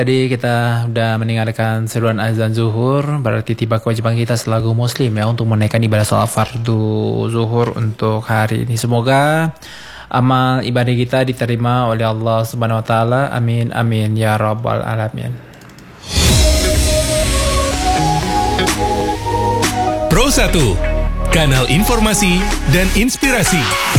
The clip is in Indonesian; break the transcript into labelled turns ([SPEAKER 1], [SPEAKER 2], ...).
[SPEAKER 1] Jadi kita udah mendengarkan seruan azan zuhur, berarti tiba kewajiban kita selaku muslim ya untuk menaikkan ibadah sholat fardu zuhur untuk hari ini. Semoga amal ibadah kita diterima oleh Allah Subhanahu wa taala. Amin amin ya rabbal alamin.
[SPEAKER 2] Pro 1, kanal informasi dan inspirasi.